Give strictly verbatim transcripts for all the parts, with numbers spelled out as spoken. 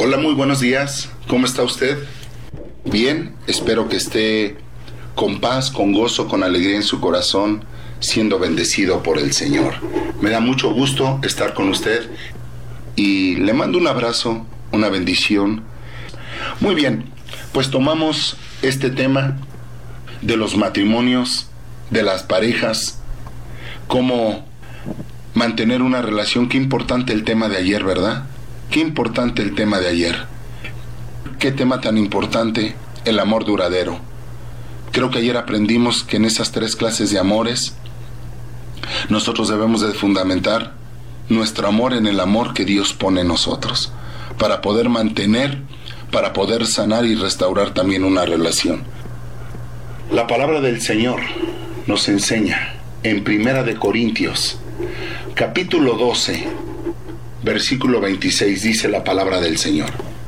Hola, muy buenos días. ¿Cómo está usted? Bien, espero que esté con paz, con gozo, con alegría en su corazón, siendo bendecido por el Señor. Me da mucho gusto estar con usted y le mando un abrazo, una bendición. Muy bien, pues tomamos este tema de los matrimonios, de las parejas, cómo mantener una relación. Qué importante el tema de ayer, ¿verdad? Qué importante el tema de ayer. Qué tema tan importante, el amor duradero. Creo que ayer aprendimos que en esas tres clases de amores nosotros debemos de fundamentar nuestro amor en el amor que Dios pone en nosotros, para poder mantener, para poder sanar y restaurar también una relación. La palabra del Señor nos enseña en Primera de Corintios, capítulo doce, versículo veintiséis, dice la palabra del Señor: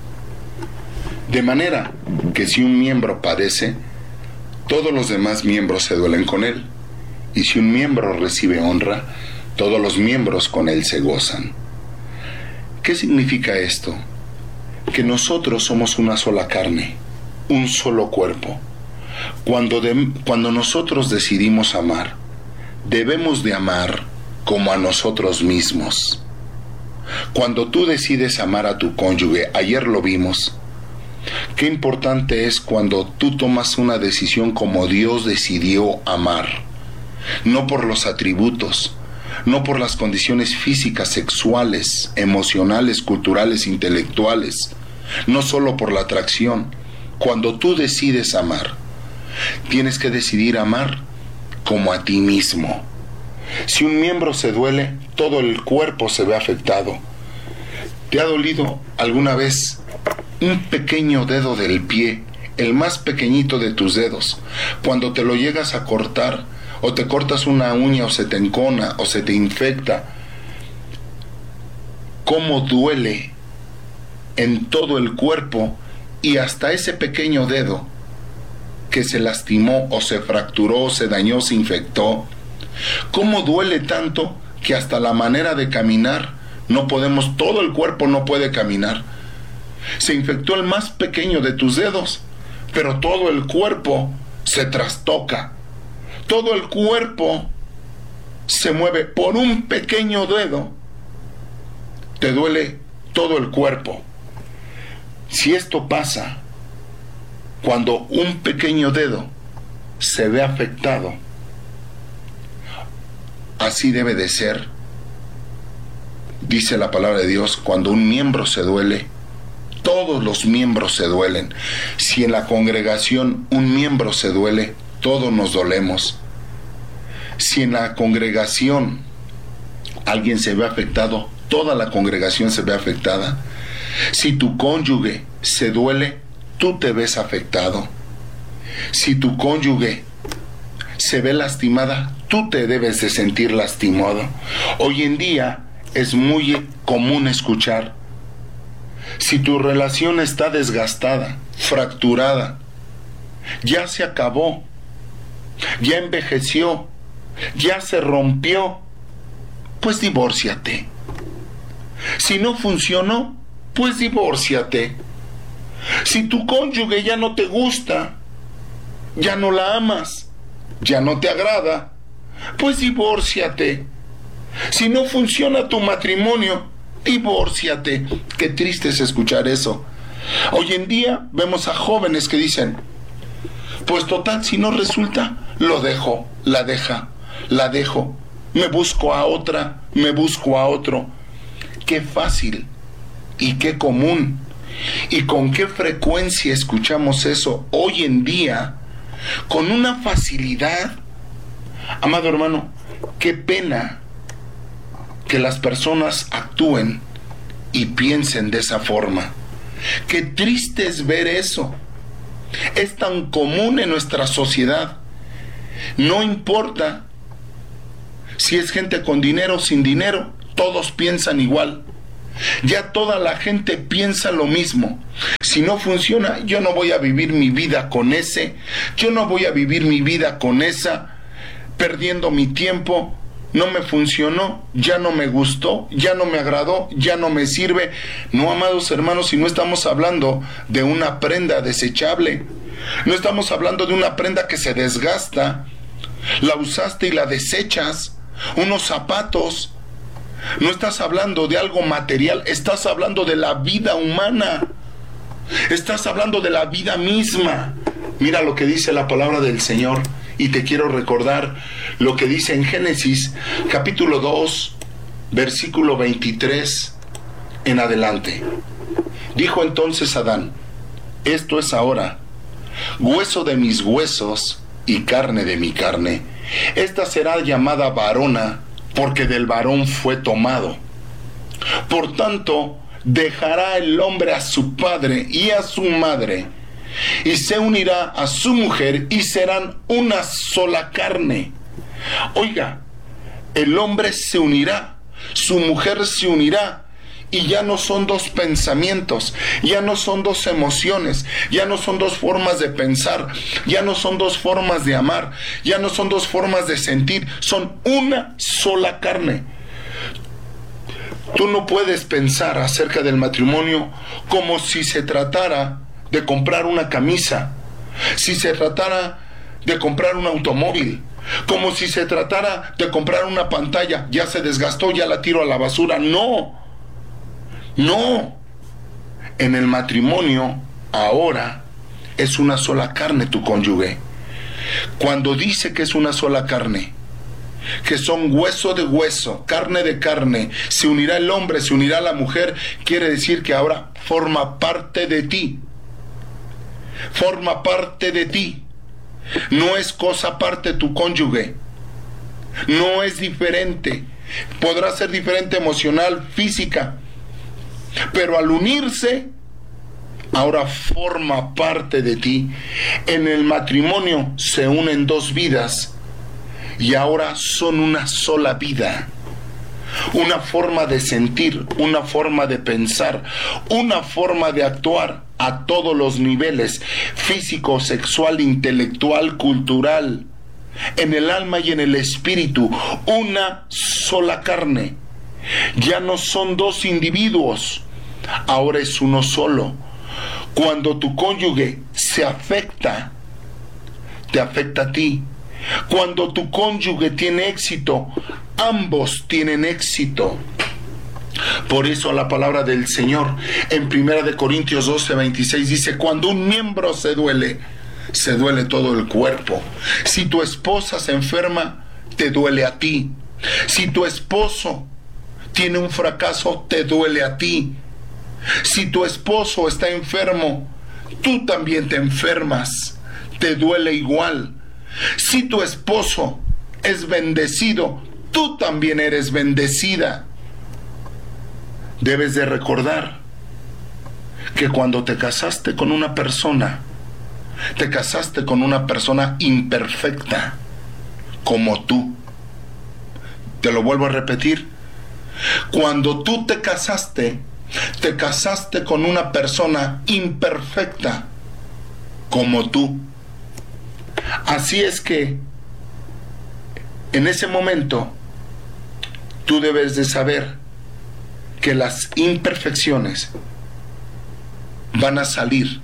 de manera que si un miembro padece, todos los demás miembros se duelen con él, y si un miembro recibe honra, todos los miembros con él se gozan. ¿Qué significa esto? Que nosotros somos una sola carne, un solo cuerpo. Cuando, de, cuando nosotros decidimos amar, debemos de amar como a nosotros mismos. Cuando tú decides amar a tu cónyuge, ayer lo vimos, qué importante es cuando tú tomas una decisión como Dios decidió amar, no por los atributos, no por las condiciones físicas, sexuales, emocionales, culturales, intelectuales, no solo por la atracción. Cuando tú decides amar, tienes que decidir amar como a ti mismo. Si un miembro se duele, todo el cuerpo se ve afectado. ¿Te ha dolido alguna vez un pequeño dedo del pie, el más pequeñito de tus dedos? Cuando te lo llegas a cortar, o te cortas una uña, o se te encona, o se te infecta, ¿cómo duele en todo el cuerpo? Y hasta ese pequeño dedo que se lastimó, o se fracturó, o se dañó, se infectó, ¿cómo duele tanto que hasta la manera de caminar no podemos, todo el cuerpo no puede caminar? Se infectó el más pequeño de tus dedos, pero todo el cuerpo se trastoca. Todo el cuerpo se mueve por un pequeño dedo. Te duele todo el cuerpo. Si esto pasa cuando un pequeño dedo se ve afectado, así debe de ser, dice la palabra de Dios, cuando un miembro se duele, todos los miembros se duelen. Si en la congregación un miembro se duele, todos nos dolemos. Si en la congregación alguien se ve afectado, toda la congregación se ve afectada. Si tu cónyuge se duele, tú te ves afectado. Si tu cónyuge se ve lastimada, tú te debes de sentir lastimado. Hoy en día es muy común escuchar: si tu relación está desgastada, fracturada, ya se acabó, ya envejeció, ya se rompió, pues divórciate. Si no funcionó, pues divórciate. Si tu cónyuge ya no te gusta, ya no la amas, ya no te agrada, pues divórciate. Si no funciona tu matrimonio, divórciate. Qué triste es escuchar eso. Hoy en día vemos a jóvenes que dicen: pues total, si no resulta, lo dejo, la deja, la dejo, me busco a otra, me busco a otro. Qué fácil y qué común. Y con qué frecuencia escuchamos eso hoy en día, con una facilidad. Amado hermano, qué pena que las personas actúen y piensen de esa forma. Qué triste es ver eso. Es tan común en nuestra sociedad. No importa si es gente con dinero o sin dinero, todos piensan igual. Ya toda la gente piensa lo mismo. Si no funciona, yo no voy a vivir mi vida con ese, yo no voy a vivir mi vida con esa, perdiendo mi tiempo. no me funcionó, ya no me gustó, ya no me agradó, ya no me sirve. No, amados hermanos, si no estamos hablando de una prenda desechable, no estamos hablando de una prenda que se desgasta, la usaste y la desechas, unos zapatos. No estás hablando de algo material, estás hablando de la vida humana, estás hablando de la vida misma. Mira lo que dice la palabra del Señor, y te quiero recordar lo que dice en Génesis capítulo dos, versículo veintitrés en adelante. Dijo entonces Adán: esto es ahora hueso de mis huesos y carne de mi carne. Esta será llamada varona, porque del varón fue tomado. Por tanto, dejará el hombre a su padre y a su madre, y se unirá a su mujer, y serán una sola carne. Oiga, el hombre se unirá, su mujer se unirá, y ya no son dos pensamientos, ya no son dos emociones, ya no son dos formas de pensar, ya no son dos formas de amar, ya no son dos formas de sentir, son una sola carne. Tú no puedes pensar acerca del matrimonio como si se tratara de comprar una camisa, si se tratara de comprar un automóvil, como si se tratara de comprar una pantalla. Ya se desgastó, ya la tiro a la basura. No, no. En el matrimonio ahora es una sola carne tu cónyuge. Cuando dice que es una sola carne, que son hueso de hueso, carne de carne, se unirá el hombre, se unirá la mujer, quiere decir que ahora forma parte de ti. Forma parte de ti. No es cosa aparte tu cónyuge. No es diferente. Podrá ser diferente emocional, física, pero al unirse, ahora forma parte de ti. En el matrimonio se unen dos vidas y ahora son una sola vida. Una forma de sentir, una forma de pensar, una forma de actuar a todos los niveles: físico, sexual, intelectual, cultural, en el alma y en el espíritu. Una sola carne. Ya no son dos individuos, ahora es uno solo. Cuando tu cónyuge se afecta, te afecta a ti. Cuando tu cónyuge tiene éxito, ambos tienen éxito. Por eso la palabra del Señor en primera de Corintios doce, veintiséis dice: cuando un miembro se duele, se duele todo el cuerpo. Si tu esposa se enferma, te duele a ti. Si tu esposo tiene un fracaso, te duele a ti. Si tu esposo está enfermo, tú también te enfermas, te duele igual. Si tu esposo es bendecido, tú también eres bendecida. Debes de recordar que cuando te casaste con una persona, te casaste con una persona imperfecta, como tú. Te lo vuelvo a repetir. Cuando tú te casaste, te casaste con una persona imperfecta, como tú. Así es que, en ese momento, tú debes de saber que las imperfecciones van a salir,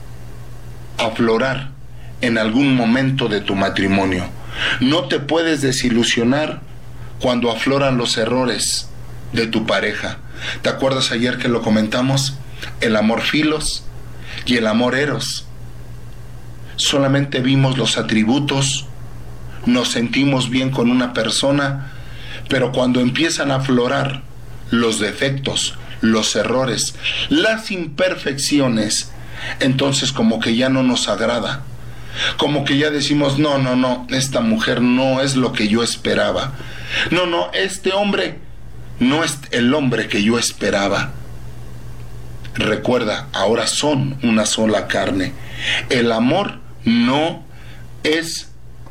a aflorar en algún momento de tu matrimonio. No te puedes desilusionar cuando afloran los errores de tu pareja. ¿Te acuerdas ayer que lo comentamos? El amor filos y el amor eros. Solamente vimos los atributos, nos sentimos bien con una persona, pero cuando empiezan a aflorar los defectos, los errores, las imperfecciones, entonces como que ya no nos agrada. Como que ya decimos: no, no, no, esta mujer no es lo que yo esperaba. No, no, este hombre no es el hombre que yo esperaba. Recuerda, ahora son una sola carne. El amor no es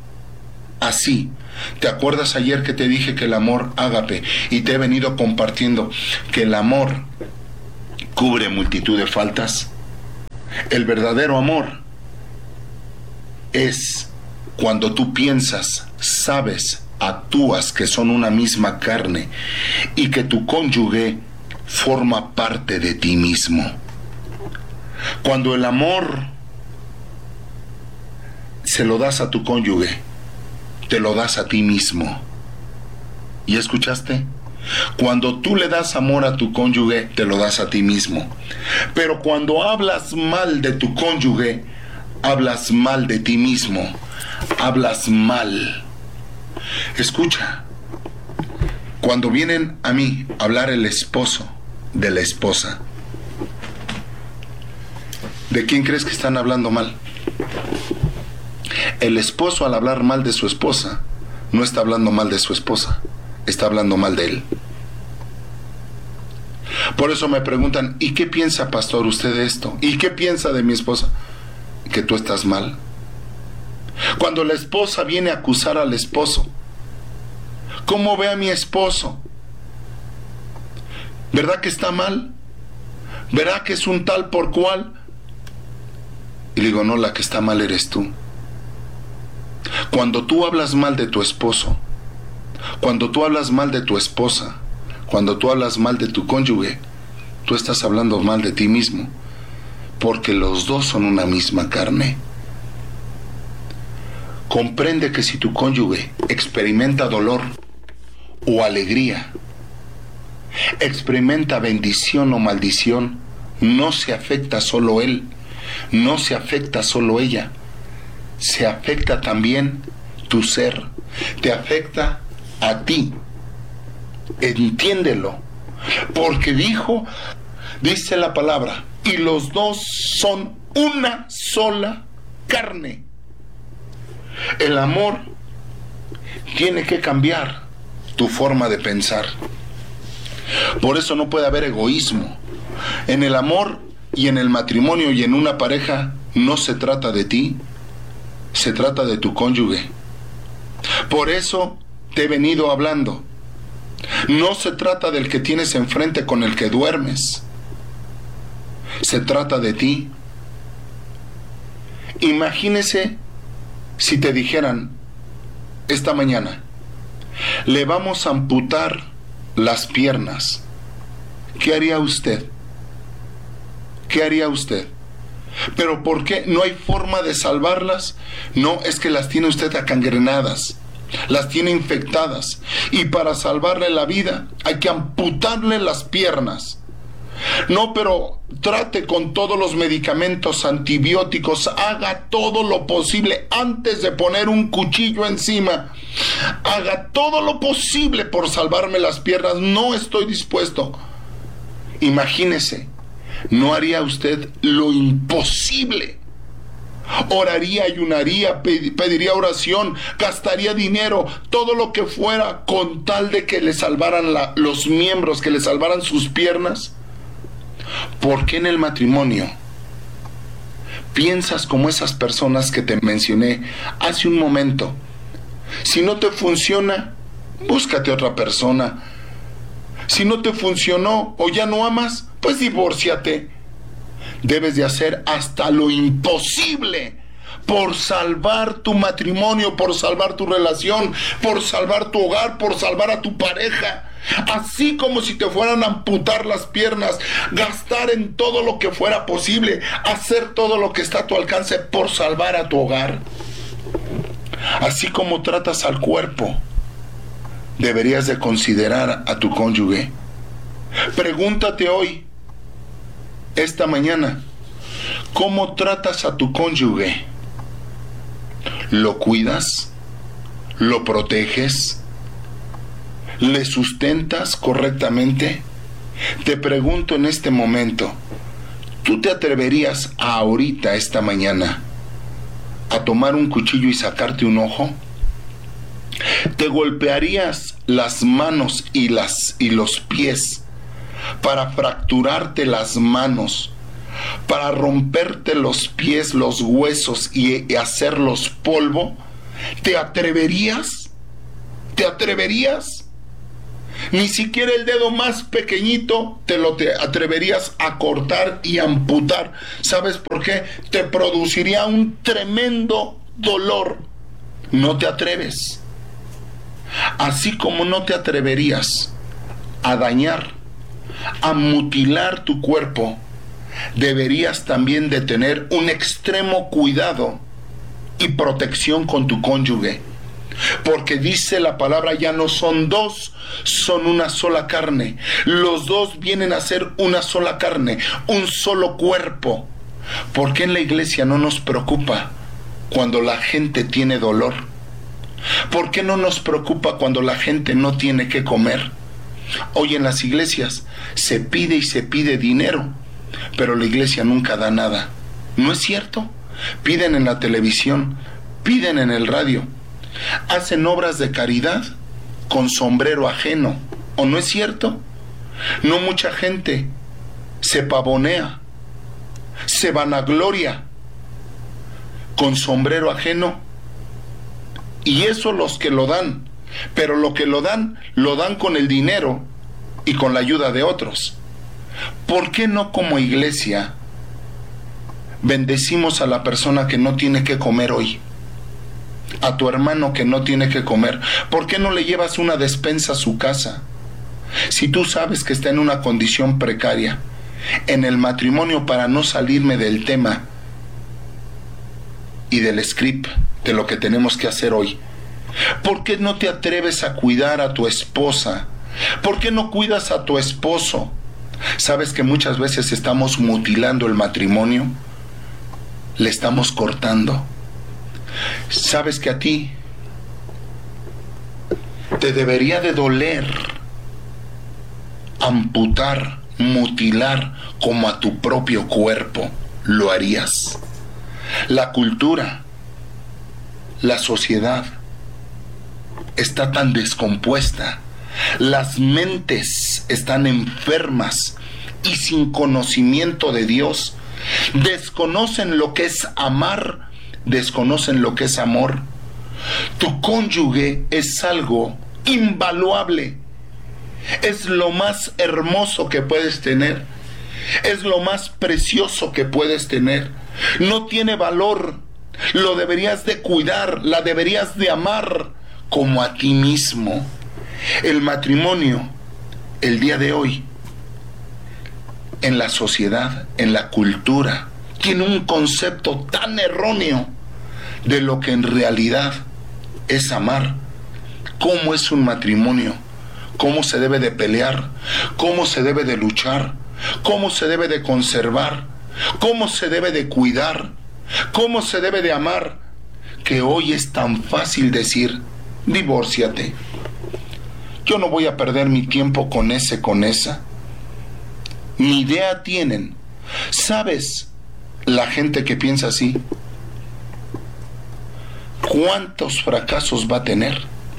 así. ¿Te acuerdas ayer que te dije que el amor ágape? Y te he venido compartiendo que el amor cubre multitud de faltas. El verdadero amor es cuando tú piensas, sabes actúas que son una misma carne y que tu cónyuge forma parte de ti mismo. Cuando el amor se lo das a tu cónyuge, te lo das a ti mismo. ¿Y escuchaste? Cuando tú le das amor a tu cónyuge, te lo das a ti mismo. Pero cuando hablas mal de tu cónyuge, hablas mal de ti mismo. Hablas mal. Escucha, cuando vienen a mí a hablar el esposo de la esposa, ¿de quién crees que están hablando mal? El esposo, al hablar mal de su esposa, no está hablando mal de su esposa, está hablando mal de él. Por eso me preguntan, ¿y qué piensa, pastor, usted de esto? ¿Y qué piensa de mi esposa? Que tú estás mal. Cuando la esposa viene a acusar al esposo, ¿cómo ve a mi esposo? ¿Verdad que está mal? ¿Verdad que es un tal por cual? Y le digo, no, la que está mal eres tú. Cuando tú hablas mal de tu esposo, cuando tú hablas mal de tu esposa, cuando tú hablas mal de tu cónyuge, tú estás hablando mal de ti mismo, porque los dos son una misma carne. Comprende que si tu cónyuge experimenta dolor o alegría, experimenta bendición o maldición, no se afecta solo él, no se afecta solo ella, se afecta también tu ser, te afecta a ti. Entiéndelo, porque dijo, dice la palabra, y los dos son una sola carne. El amor tiene que cambiar tu forma de pensar. Por eso no puede haber egoísmo. En el amor y en el matrimonio y en una pareja no se trata de ti, se trata de tu cónyuge. Por eso te he venido hablando. No se trata del que tienes enfrente con el que duermes. Se trata de ti. Imagínese si te dijeran esta mañana, le vamos a amputar las piernas. ¿Qué haría usted? ¿Qué haría usted? ¿Pero por qué? ¿No hay forma de salvarlas? No, es que las tiene usted acangrenadas, las tiene infectadas, y para salvarle la vida hay que amputarle las piernas. No, pero trate con todos los medicamentos, antibióticos, haga todo lo posible antes de poner un cuchillo encima. Haga todo lo posible por salvarme las piernas. No estoy dispuesto. Imagínese, ¿no haría usted lo imposible? Oraría, ayunaría, pediría oración, gastaría dinero, todo lo que fuera con tal de que le salvaran la, los miembros, que le salvaran sus piernas. ¿Por qué en el matrimonio piensas como esas personas que te mencioné hace un momento? Si no te funciona, búscate otra persona. Si no te funcionó o ya no amas, pues divórciate. Debes de hacer hasta lo imposible por salvar tu matrimonio, por salvar tu relación, por salvar tu hogar, por salvar a tu pareja. Así como si te fueran a amputar las piernas, gastar en todo lo que fuera posible, hacer todo lo que está a tu alcance por salvar a tu hogar. Así como tratas al cuerpo, deberías de considerar a tu cónyuge. Pregúntate hoy, esta mañana, ¿cómo tratas a tu cónyuge? ¿Lo cuidas? ¿Lo proteges? ¿Le sustentas correctamente? Te pregunto en este momento, ¿tú te atreverías a ahorita, esta mañana, a tomar un cuchillo y sacarte un ojo? ¿Te golpearías las manos y, las, y los pies para fracturarte las manos, para romperte los pies, los huesos y, y hacerlos polvo? ¿Te atreverías? ¿Te atreverías? Ni siquiera el dedo más pequeñito te lo te atreverías a cortar y amputar. ¿Sabes por qué? Te produciría un tremendo dolor. No te atreves. Así como no te atreverías a dañar, a mutilar tu cuerpo, deberías también de tener un extremo cuidado y protección con tu cónyuge. Porque dice la palabra, ya no son dos, son una sola carne. Los dos vienen a ser una sola carne, un solo cuerpo. ¿Por qué en la iglesia no nos preocupa cuando la gente tiene dolor? ¿Por qué no nos preocupa cuando la gente no tiene qué comer? Hoy en las iglesias se pide y se pide dinero, pero la iglesia nunca da nada. ¿No es cierto? Piden en la televisión, piden en el radio, hacen obras de caridad con sombrero ajeno. ¿O no es cierto? No mucha gente se pavonea, se vanagloria con sombrero ajeno, y eso los que lo dan, pero lo que lo dan, lo dan con el dinero y con la ayuda de otros. ¿Por qué no como iglesia bendecimos a la persona que no tiene que comer hoy? A tu hermano que no tiene que comer. ¿Por qué no le llevas una despensa a su casa? Si tú sabes que está en una condición precaria, en el matrimonio, para no salirme del tema y del script de lo que tenemos que hacer hoy, ¿por qué no te atreves a cuidar a tu esposa? ¿Por qué no cuidas a tu esposo? ¿Sabes que muchas veces estamos mutilando el matrimonio? Le estamos cortando. ¿Sabes que a ti te debería de doler amputar, mutilar como a tu propio cuerpo? ¿Lo harías? La cultura, la sociedad está tan descompuesta, las mentes están enfermas y sin conocimiento de Dios. Desconocen lo que es amar, desconocen lo que es amor. Tu cónyuge es algo invaluable, es lo más hermoso que puedes tener, es lo más precioso que puedes tener. No tiene valor, lo deberías de cuidar, la deberías de amar como a ti mismo. El matrimonio, el día de hoy, en la sociedad, en la cultura, tiene un concepto tan erróneo de lo que en realidad es amar. ¿Cómo es un matrimonio? ¿Cómo se debe de pelear? ¿Cómo se debe de luchar? ¿Cómo se debe de conservar? ¿Cómo se debe de cuidar? ¿Cómo se debe de amar? Que hoy es tan fácil decir, divórciate. Yo no voy a perder mi tiempo con ese, con esa. Ni idea tienen. ¿Sabes? La gente que piensa así, ¿cuántos fracasos va a tener?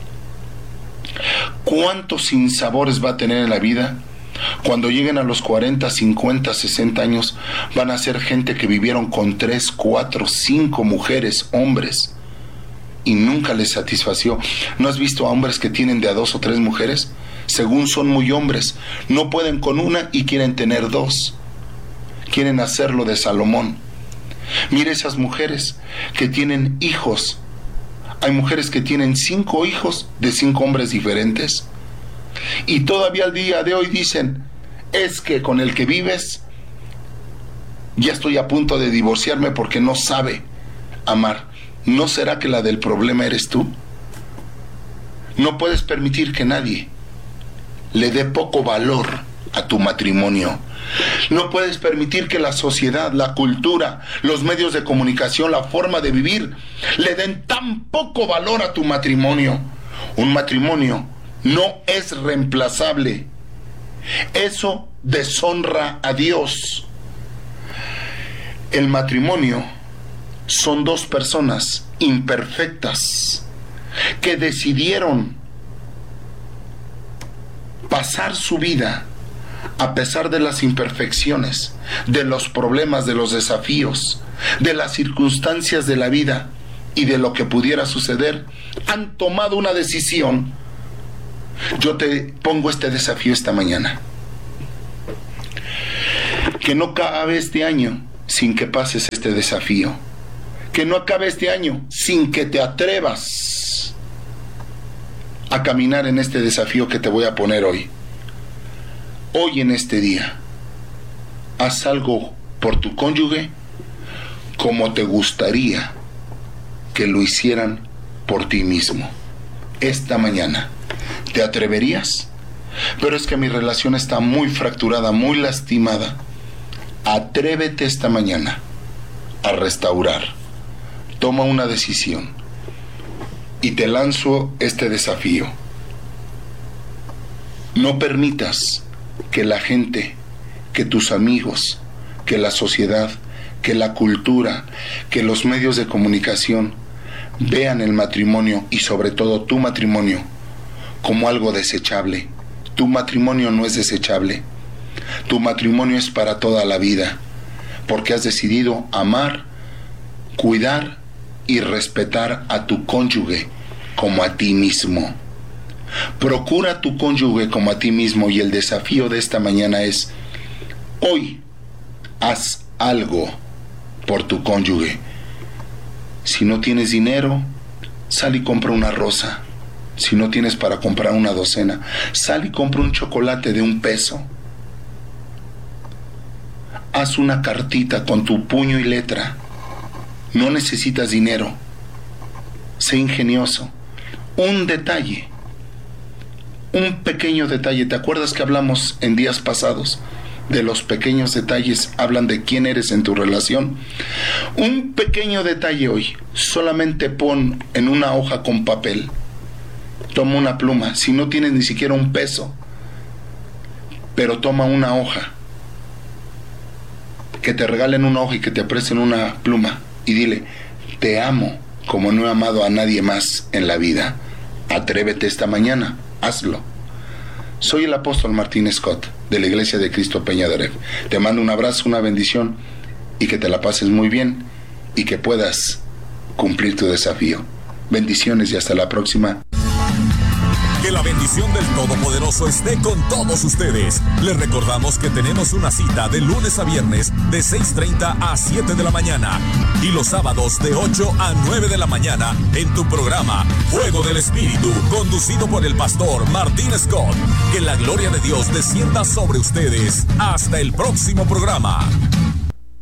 ¿Cuántos sinsabores va a tener en la vida? Cuando lleguen a los cuarenta, cincuenta, sesenta años, van a ser gente que vivieron con tres, cuatro, cinco mujeres, hombres, y nunca les satisfació. ¿No has visto a hombres que tienen de a dos o tres mujeres? Según son muy hombres, no pueden con una y quieren tener dos. Quieren hacerlo de Salomón. Mire esas mujeres que tienen hijos. Hay mujeres que tienen cinco hijos de cinco hombres diferentes. Y todavía al día de hoy dicen, es que con el que vives, ya estoy a punto de divorciarme porque no sabe amar. ¿No será que la del problema eres tú? No puedes permitir que nadie le dé poco valor a tu matrimonio. No puedes permitir que la sociedad, la cultura, los medios de comunicación, la forma de vivir, le den tan poco valor a tu matrimonio. Un matrimonio no es reemplazable. Eso deshonra a Dios. El matrimonio son dos personas imperfectas que decidieron pasar su vida a pesar de las imperfecciones, de los problemas, de los desafíos, de las circunstancias de la vida y de lo que pudiera suceder. Han tomado una decisión. Yo te pongo este desafío esta mañana: que no acabe este año sin que pases este desafío. Que no acabe este año sin que te atrevas a caminar en este desafío que te voy a poner hoy. Hoy en este día, haz algo por tu cónyuge como te gustaría que lo hicieran por ti mismo. Esta mañana, ¿te atreverías? Pero es que mi relación está muy fracturada, muy lastimada. Atrévete esta mañana a restaurar. Toma una decisión. Y te lanzo este desafío. No permitas que la gente, que tus amigos, que la sociedad, que la cultura, que los medios de comunicación vean el matrimonio y sobre todo tu matrimonio como algo desechable. Tu matrimonio no es desechable. Tu matrimonio es para toda la vida, porque has decidido amar, cuidar y respetar a tu cónyuge como a ti mismo. Procura a tu cónyuge como a ti mismo, y el desafío de esta mañana es: hoy haz algo por tu cónyuge. Si no tienes dinero, sal y compra una rosa. Si no tienes para comprar una docena, sal y compra un chocolate de un peso. Haz una cartita con tu puño y letra. No necesitas dinero. Sé ingenioso. Un detalle. Un pequeño detalle. ¿Te acuerdas que hablamos en días pasados de los pequeños detalles? Hablan de quién eres en tu relación. Un pequeño detalle hoy. Solamente pon en una hoja con papel. Toma una pluma. Si no tienes ni siquiera un peso, pero toma una hoja. Que te regalen una hoja y que te presten una pluma. Y dile: te amo como no he amado a nadie más en la vida. Atrévete esta mañana. Hazlo. Soy el apóstol Martín Scott, de la Iglesia de Cristo Peña de Oreb. Te mando un abrazo, una bendición, y que te la pases muy bien y que puedas cumplir tu desafío. Bendiciones y hasta la próxima. Que la bendición del Todopoderoso esté con todos ustedes. Les recordamos que tenemos una cita de lunes a viernes de seis treinta a siete de la mañana y los sábados de ocho a nueve de la mañana en tu programa Fuego del Espíritu, conducido por el pastor Martín Scott. Que la gloria de Dios descienda sobre ustedes. Hasta el próximo programa.